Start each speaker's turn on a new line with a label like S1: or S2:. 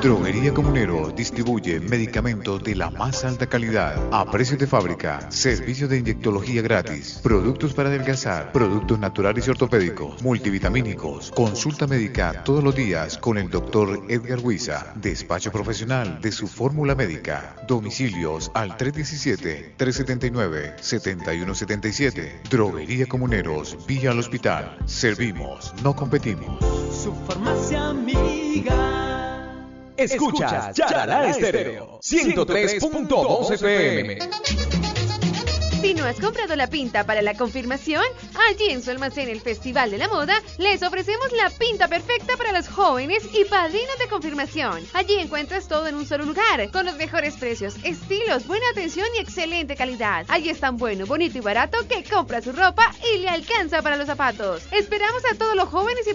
S1: Droguería Comunero distribuye medicamentos de la más alta calidad a precios de fábrica, servicio de inyectología gratis, productos para adelgazar, productos naturales y ortopédicos, multivitamínicos, consulta médica todos los días con el doctor Edgar Huiza, despacho profesional de su fórmula médica, domicilios al 317-379-7177, Droguería Comuneros, vía al hospital, servimos, no competimos.
S2: Su farmacia amiga.
S3: Escuchas Yarará Estéreo 103.2 FM.
S4: Si no has comprado la pinta para la confirmación, allí en su almacén El Festival de la Moda les ofrecemos la pinta perfecta para los jóvenes y padrinos de confirmación. Allí encuentras todo en un solo lugar, con los mejores precios, estilos, buena atención y excelente calidad. Allí es tan bueno, bonito y barato que compra su ropa y le alcanza para los zapatos. Esperamos a todos los jóvenes y